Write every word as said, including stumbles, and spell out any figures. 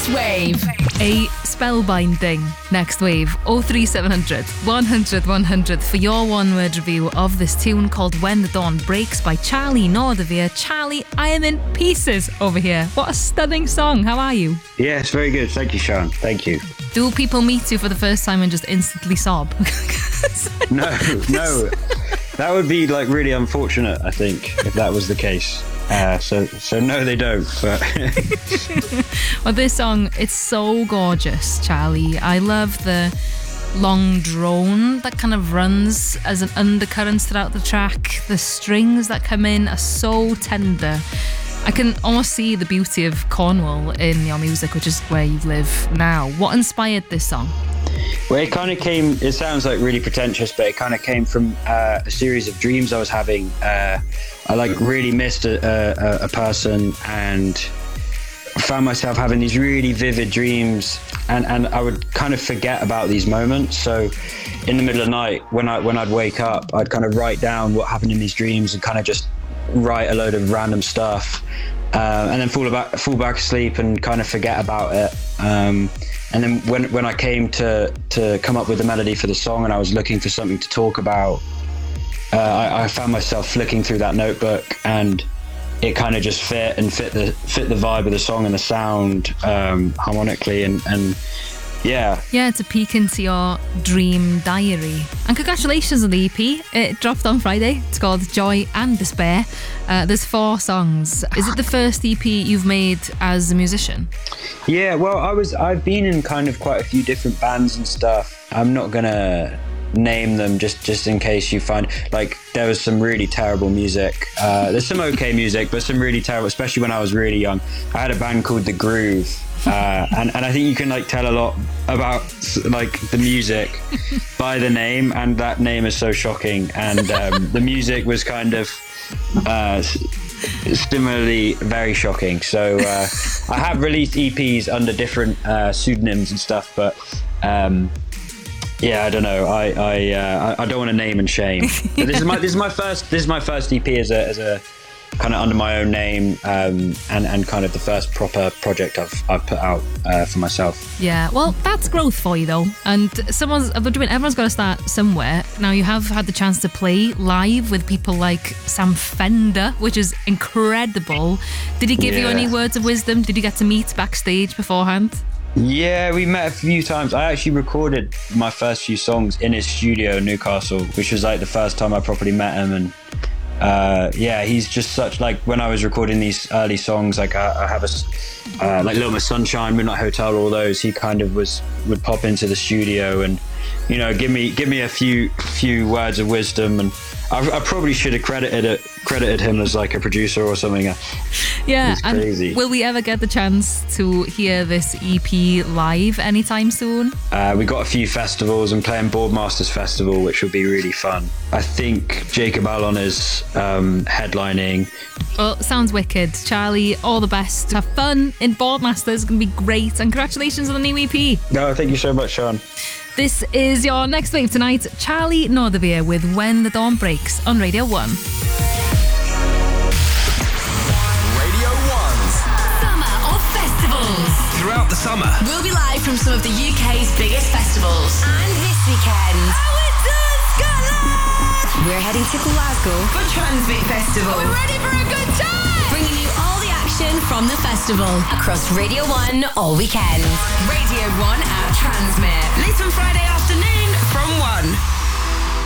Next Wave. A spellbinding Next Wave. oh three seven hundred, one hundred, one hundred for your one word review of this tune called When the Dawn Breaks by Charlie Northerveer. Charlie, I am in pieces over here. What a stunning song. How are you? Yes, very good. Thank you, Sean. Thank you. Do people meet you for the first time and just instantly sob? No, no. That would be like really unfortunate, I think, if that was the case. Uh, so, so no, they don't. But well, this song, it's so gorgeous, Charlie. I love the long drone that kind of runs as an undercurrent throughout the track. The strings that come in are so tender. I can almost see the beauty of Cornwall in your music, which is where you live now. What inspired this song? Well, it kind of came, it sounds like really pretentious, but it kind of came from uh, a series of dreams I was having. Uh, I like really missed a, a, a person and found myself having these really vivid dreams, and, and I would kind of forget about these moments. So in the middle of the night, when, I, when I'd wake up, I'd kind of write down what happened in these dreams and kind of just write a load of random stuff, uh, and then fall back, fall back asleep and kind of forget about it. Um, and then when when I came to to come up with the melody for the song, and I was looking for something to talk about, uh, I, I found myself flicking through that notebook, and it kind of just fit and fit the fit the vibe of the song and the sound um, harmonically, and and. Yeah. Yeah, it's a peek into your dream diary. And congratulations on the E P. It dropped on Friday. It's called Joy and Despair. Uh, there's four songs. Is it the first E P you've made as a musician? Yeah, well, I was, I've been in kind of quite a few different bands and stuff. I'm not going to name them just, just in case you find, like, there was some really terrible music. Uh, there's some okay music, but some really terrible, especially when I was really young. I had a band called The Groove. Uh, and, and I think you can like tell a lot about like the music by the name, and that name is so shocking. And um, the music was kind of uh, similarly very shocking. So uh, I have released E Ps under different uh, pseudonyms and stuff, but um, yeah, I don't know. I I, uh, I don't want to name and shame. But this is my this is my first this is my first E P as a as a kind of under my own name, um, and, and kind of the first proper project I've I've put out uh, for myself. Yeah, well, that's growth for you though. And someone's, everyone's got to start somewhere. Now, you have had the chance to play live with people like Sam Fender, which is incredible. Did he give yeah. you any words of wisdom? Did you get to meet backstage beforehand? Yeah, we met a few times. I actually recorded my first few songs in his studio in Newcastle, which was like the first time I properly met him. And Uh, yeah, he's just such, like, when I was recording these early songs, like I, I have a, uh, like Little Miss Sunshine, Midnight Hotel, all those, he kind of was, would pop into the studio and, you know, give me, give me a few, few words of wisdom. And I, I probably should have credited it, credited him as like a producer or something. Yeah. It's crazy. And will we ever get the chance to hear this E P live anytime soon? Uh, we got a few festivals and playing Boardmasters Festival, which will be really fun. I think Jacob Allon is um, headlining. Well, sounds wicked. Charlie, all the best. Have fun in Boardmasters. It's going to be great. And congratulations on the new E P. No, thank you so much, Sean. This is your Next Wave tonight. Charlie Northerveer with When the Dawn Breaks on Radio one. Radio one's Summer of Festivals. Throughout the summer, we'll be live from some of the U K's biggest festivals. And this weekend, we're heading to Glasgow for Transmit Festival. We're ready for a good time! Bringing you all the action from the festival across Radio one all weekend. Radio one at Transmit.